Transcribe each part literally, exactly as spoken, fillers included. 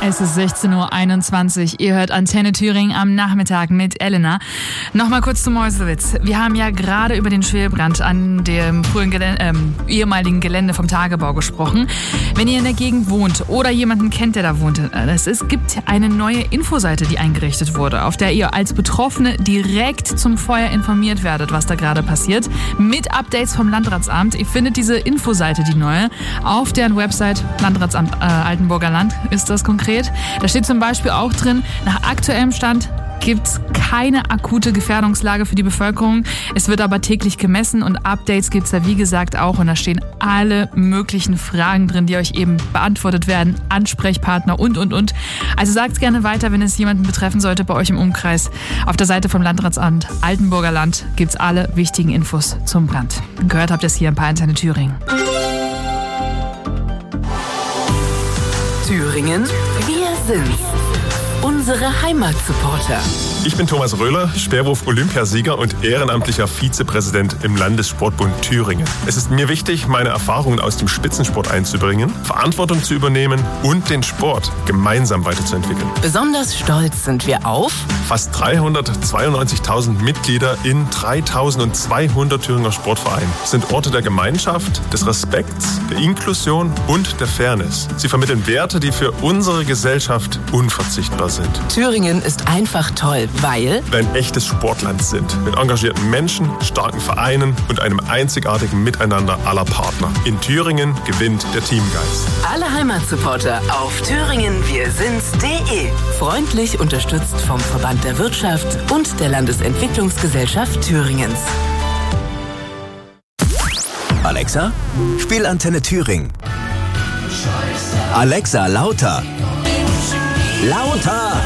Es ist sechzehn Uhr einundzwanzig. Ihr hört Antenne Thüringen am Nachmittag mit Elena. Nochmal kurz zu Meuselwitz. Wir haben ja gerade über den Schwelbrand an dem frühen Gelände, ähm, ehemaligen Gelände vom Tagebau gesprochen. Wenn ihr in der Gegend wohnt oder jemanden kennt, der da wohnt, es ist, gibt eine neue Infoseite, die eingerichtet wurde, auf der ihr als Betroffene direkt zum Feuer informiert werdet, was da gerade passiert, mit Updates vom Landratsamt. Ihr findet diese Infoseite, die neue, auf deren Website, Landratsamt äh, Altenburger Land ist das konkret. Da steht zum Beispiel auch drin, nach aktuellem Stand gibt es keine akute Gefährdungslage für die Bevölkerung. Es wird aber täglich gemessen und Updates gibt es da wie gesagt auch. Und da stehen alle möglichen Fragen drin, die euch eben beantwortet werden, Ansprechpartner und, und, und. Also sagt gerne weiter, wenn es jemanden betreffen sollte bei euch im Umkreis. Auf der Seite vom Landratsamt Altenburger Land gibt es alle wichtigen Infos zum Brand. Gehört habt ihr es hier bei Antenne Thüringen. Thüringen, wir sind's. Unsere Heimatsupporter. Ich bin Thomas Röhler, Speerwurf-Olympiasieger und ehrenamtlicher Vizepräsident im Landessportbund Thüringen. Es ist mir wichtig, meine Erfahrungen aus dem Spitzensport einzubringen, Verantwortung zu übernehmen und den Sport gemeinsam weiterzuentwickeln. Besonders stolz sind wir auf fast dreihundertzweiundneunzigtausend Mitglieder in dreitausendzweihundert Thüringer Sportvereinen. Sind Orte der Gemeinschaft, des Respekts, der Inklusion und der Fairness. Sie vermitteln Werte, die für unsere Gesellschaft unverzichtbar sind. Thüringen ist einfach toll, weil wir ein echtes Sportland sind. Mit engagierten Menschen, starken Vereinen und einem einzigartigen Miteinander aller Partner. In Thüringen gewinnt der Teamgeist. Alle Heimatsupporter auf thüringen wir sind's punkt de. Freundlich unterstützt vom Verband der Wirtschaft und der Landesentwicklungsgesellschaft Thüringens. Alexa, spiel Antenne Thüringen. Alexa, lauter. Lauter!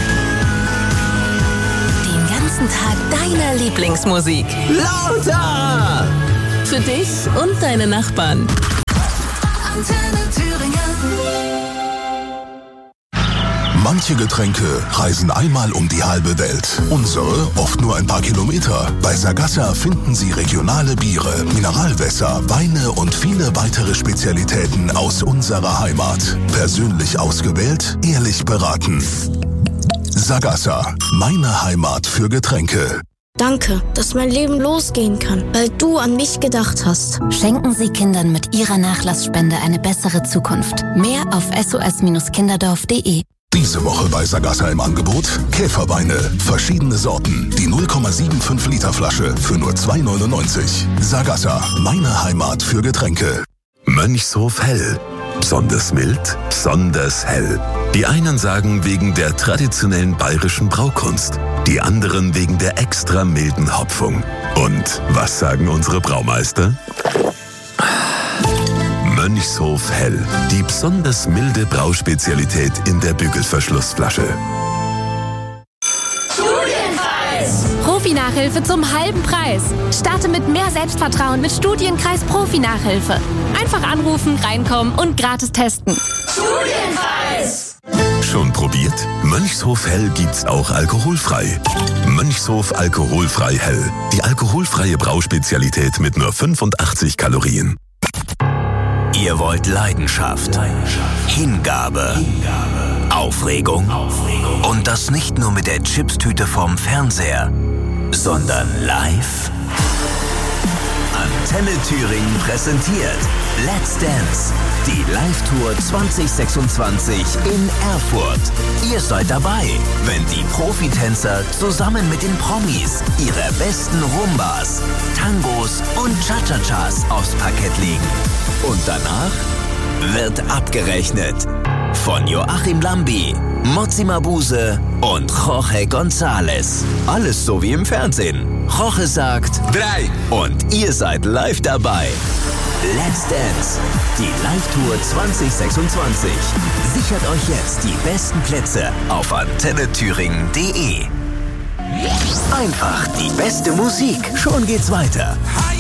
Den ganzen Tag deiner Lieblingsmusik. Lauter! Für dich und deine Nachbarn. Antenne Thüringen. Manche Getränke reisen einmal um die halbe Welt. Unsere oft nur ein paar Kilometer. Bei Sagassa finden Sie regionale Biere, Mineralwässer, Weine und viele weitere Spezialitäten aus unserer Heimat. Persönlich ausgewählt, ehrlich beraten. Sagassa, meine Heimat für Getränke. Danke, dass mein Leben losgehen kann, weil du an mich gedacht hast. Schenken Sie Kindern mit Ihrer Nachlassspende eine bessere Zukunft. Mehr auf s o s kinderdorf punkt de. Diese Woche bei Sagassa im Angebot Käferweine, verschiedene Sorten, die null Komma fünfundsiebzig Liter Flasche für nur zwei neunundneunzig. Sagassa, meine Heimat für Getränke. Mönchshof Hell. Besonders mild, besonders hell. Die einen sagen wegen der traditionellen bayerischen Braukunst, die anderen wegen der extra milden Hopfung. Und was sagen unsere Braumeister? Mönchshof Hell, die besonders milde Brauspezialität in der Bügelverschlussflasche. Studienkreis! Profi-Nachhilfe zum halben Preis. Starte mit mehr Selbstvertrauen mit Studienkreis Profi-Nachhilfe. Einfach anrufen, reinkommen und gratis testen. Studienkreis! Schon probiert? Mönchshof Hell gibt's auch alkoholfrei. Mönchshof Alkoholfrei Hell, die alkoholfreie Brauspezialität mit nur fünfundachtzig Kalorien. Ihr wollt Leidenschaft, Leidenschaft. Hingabe, Hingabe. Aufregung. Aufregung und das nicht nur mit der Chipstüte vorm Fernseher, sondern live? Antenne Thüringen präsentiert Let's Dance, die Live-Tour zwanzig sechsundzwanzig in Erfurt. Ihr seid dabei, wenn die Profitänzer zusammen mit den Promis ihre besten Rumbas, Tangos und Cha-Cha-Chas aufs Parkett legen. Und danach wird abgerechnet. Von Joachim Lambi, Mozzi Mabuse und Jorge González. Alles so wie im Fernsehen. Jorge sagt drei und ihr seid live dabei. Let's Dance, die Live-Tour zwanzig sechsundzwanzig. Sichert euch jetzt die besten Plätze auf antenne thüringen punkt de. Einfach die beste Musik, schon geht's weiter.